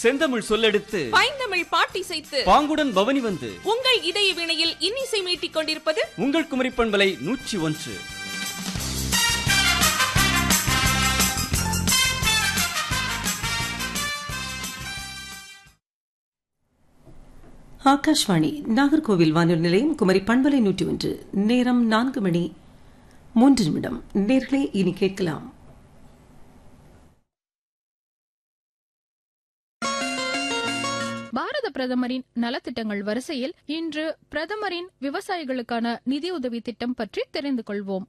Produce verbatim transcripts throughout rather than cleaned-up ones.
செந்தமிழ் சொல்லெடுத்து பைந்தமிழ் பாட்டிசைத்து பாங்குடன் பவனி வந்து உங்கள் இதய வினையில் இன்னிசை மீட்டிக் கொண்டிருப்பது உங்கள் குமரி பண்பலை நூற்றி ஒன்று. ஆகாஷ்வாணி நாகர்கோவில் வானொலி நிலையம் குமரி பண்பலை நூற்றி ஒன்று. நேரம் நான்கு மணி மூன்று நிமிடம். நேர்களே இனி கேட்கலாம் பாரத பிரதமரின் நலத்திட்டங்கள் வரிசையில் இன்று பிரதமரின் விவசாயிகளுக்கான நிதியுதவி திட்டம் பற்றி தெரிந்து கொள்வோம்.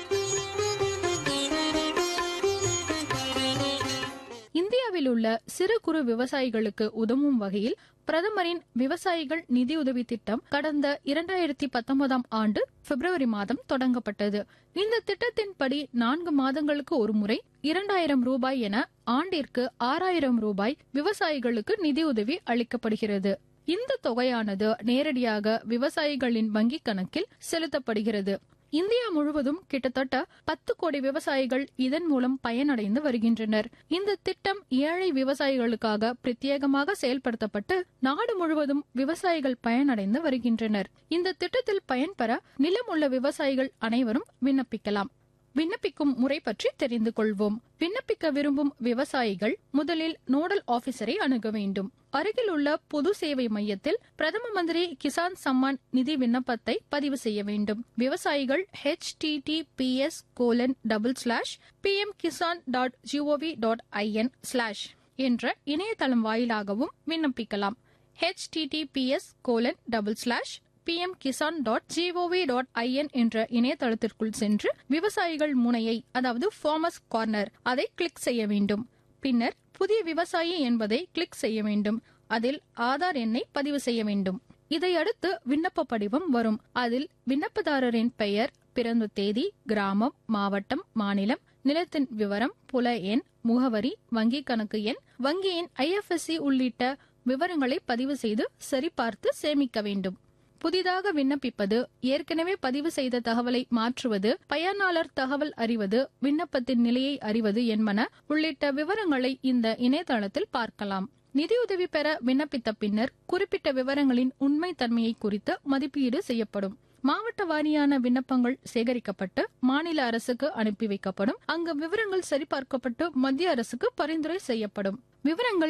இந்தியாவில் உள்ள சிறு குறு விவசாயிகளுக்கு உதவும் வகையில் பிரதமரின் விவசாயிகள் நிதியுதவி திட்டம் கடந்த இரண்டாயிரத்தி பத்தொன்பதாம் ஆண்டு பிப்ரவரி மாதம் தொடங்கப்பட்டது. இந்த திட்டத்தின்படி நான்கு மாதங்களுக்கு ஒரு முறை இரண்டாயிரம் ரூபாய் என ஆண்டிற்கு ஆறாயிரம் ரூபாய் விவசாயிகளுக்கு நிதியுதவி அளிக்கப்படுகிறது. இந்த தொகையானது நேரடியாக விவசாயிகளின் வங்கிக் கணக்கில் செலுத்தப்படுகிறது. இந்தியா முழுவதும் கிட்டத்தட்ட பத்து கோடி விவசாயிகள் இதன் மூலம் பயனடைந்து வருகின்றனர். இந்த திட்டம் ஏழை விவசாயிகளுக்காக பிரத்யேகமாக செயல்படுத்தப்பட்டு நாடு முழுவதும் விவசாயிகள் பயனடைந்து வருகின்றனர். இந்த திட்டத்தில் பயன்பெற நிலம் உள்ள விவசாயிகள் அனைவரும் விண்ணப்பிக்கலாம். விண்ணப்பிக்கும் முறை பற்றி தெரிந்து கொள்வோம். விண்ணப்பிக்க விரும்பும் விவசாயிகள் முதலில் நோடல் ஆபீசரை அணுக வேண்டும். அருகில் உள்ள பொது சேவை மையத்தில் பிரதம மந்திரி கிசான் சம்மான் நிதி விண்ணப்பத்தை பதிவு செய்ய வேண்டும். விவசாயிகள் H D D B S colon double slash B M Kisan dot gov dot IN slash என்ற இணையதளம் வாயிலாகவும் விண்ணப்பிக்கலாம். H D D B S colon double slash B M Kisan dot gov dot IN என்ற இணையதளத்திற்குள் சென்று விவசாயிகள் முனையை, அதாவது ஃபார்மர்ஸ் கார்னர், அதை கிளிக் செய்ய வேண்டும். பின்னர் புதிய விவசாயி என்பதை கிளிக் செய்ய வேண்டும். அதில் ஆதார் எண்ணை பதிவு செய்ய வேண்டும். இதையடுத்து விண்ணப்ப படிவம் வரும். அதில் விண்ணப்பதாரரின் பெயர், பிறந்த தேதி, கிராமம், மாவட்டம், மாநிலம், நிலத்தின் விவரம், புல எண், முகவரி, வங்கி கணக்கு எண், வங்கியின் ஐ எஃப் எஸ் சி உள்ளிட்ட விவரங்களை பதிவு செய்து சரிபார்த்து சேமிக்க வேண்டும். புதிதாக விண்ணப்பிப்பது, ஏற்கனவே பதிவு செய்த தகவலை மாற்றுவது, பயனாளர் தகவல் அறிவது, விண்ணப்பத்தின் நிலையை அறிவது என்பன உள்ளிட்ட விவரங்களை இந்த இணையதளத்தில் பார்க்கலாம். நிதியுதவி பெற விண்ணப்பித்த பின்னர் குறிப்பிட்ட விவரங்களின் உண்மை தன்மையை குறித்து மதிப்பீடு செய்யப்படும். மாவட்ட வாரியான விண்ணப்பங்கள் சேகரிக்கப்பட்டு மாநில அரசுக்கு அனுப்பி வைக்கப்படும். அங்கு விவரங்கள் சரிபார்க்கப்பட்டு மத்திய அரசுக்கு பரிந்துரை செய்யப்படும். விவரங்கள்